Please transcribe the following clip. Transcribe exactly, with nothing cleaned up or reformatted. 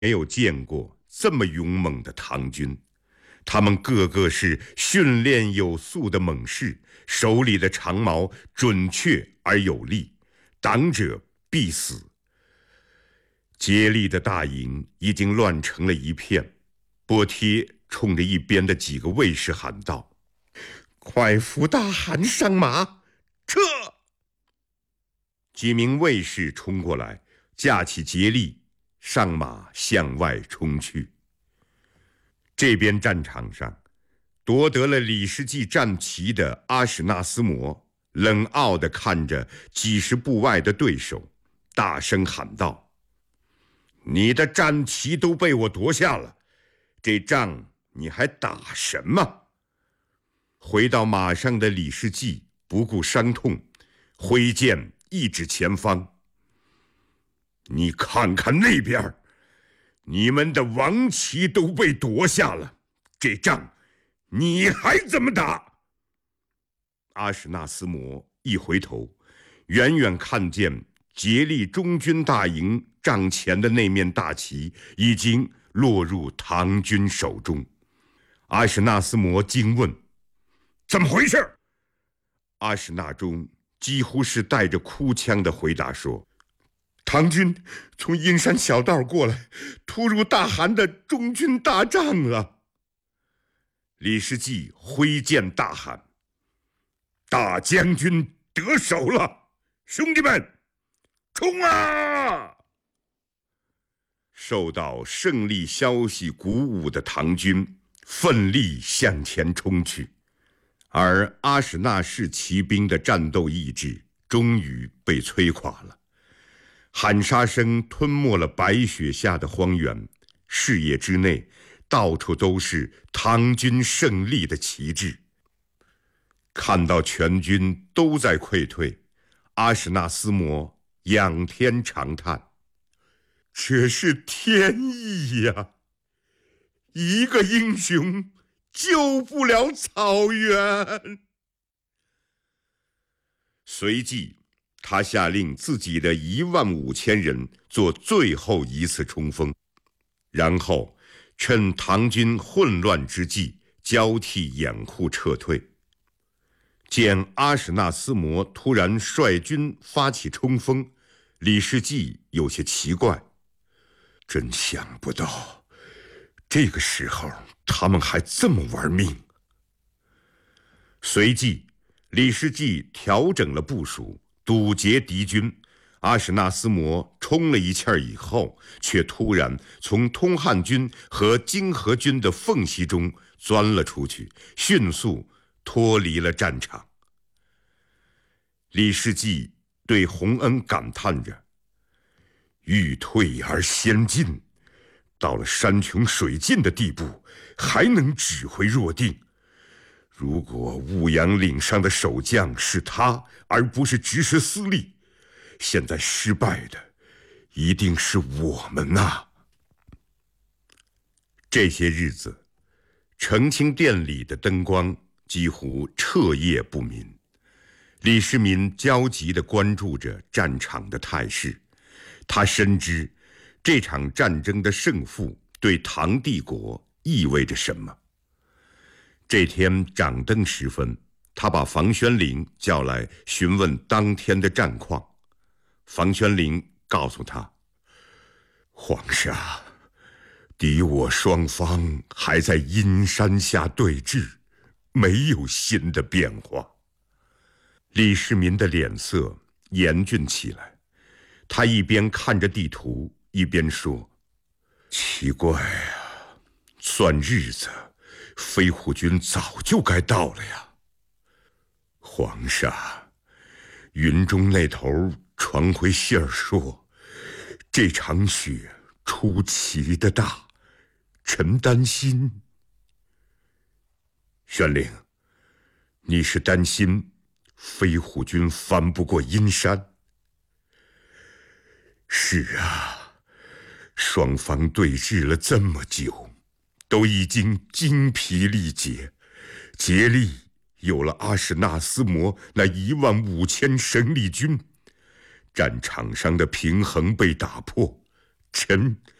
没有见过这么勇猛的唐军，他们个个是训练有素的猛士，手里的长矛准确而有力，挡者必死。竭力的大营已经乱成了一片，波贴冲着一边的几个卫士喊道：“快扶大汗上马，撤！”几名卫士冲过来，架起竭力，上马向外冲去。这边战场上，夺得了李世济战旗的阿史那思摩冷傲地看着几十步外的对手，大声喊道：“你的战旗都被我夺下了，这仗你还打什么？”回到马上的李世济不顾伤痛，挥剑一指前方：“你看看那边，你们的王旗都被夺下了，这仗你还怎么打？”阿史那思摩一回头，远远看见竭力中军大营帐前的那面大旗已经落入唐军手中。阿史那思摩惊问：“怎么回事？”阿史那中几乎是带着哭腔的回答说：“唐军从阴山小道过来，突入大汗的中军大帐了。”李世济挥剑大喊：“大将军得手了，兄弟们，冲啊！”受到胜利消息鼓舞的唐军奋力向前冲去，而阿史那氏骑兵的战斗意志终于被摧垮了。喊杀声吞没了白雪下的荒原，视野之内到处都是唐军胜利的旗帜。看到全军都在溃退，阿史那思摩仰天长叹：“这是天意呀！一个英雄救不了草原。”随即他下令自己的一万五千人做最后一次冲锋，然后趁唐军混乱之际交替掩护撤退。见阿史那思摩突然率军发起冲锋，李世济有些奇怪，真想不到这个时候他们还这么玩命。随即李世济调整了部署，堵截敌军。阿史那思摩冲了一气儿以后，却突然从通汉军和泾河军的缝隙中钻了出去，迅速脱离了战场。李世济对洪恩感叹着：“欲退而先进，到了山穷水尽的地步，还能指挥若定。如果兀阳岭上的守将是他，而不是指使司隶，现在失败的一定是我们呐！”这些日子，澄清殿里的灯光几乎彻夜不泯，李世民焦急地关注着战场的态势。他深知这场战争的胜负对唐帝国意味着什么。这天掌灯时分，他把房玄龄叫来询问当天的战况。房玄龄告诉他：“皇上，敌我双方还在阴山下对峙，没有新的变化。”李世民的脸色严峻起来，他一边看着地图，一边说：“奇怪啊，算日子，飞虎军早就该到了呀。皇上，云中那头传回信儿说，这场雪出奇的大，臣担心。”玄龄，你是担心飞虎军翻不过阴山？是啊，双方对峙了这么久，都已经精疲力竭，竭力有了阿史那思摩那一万五千生力军，战场上的平衡被打破，臣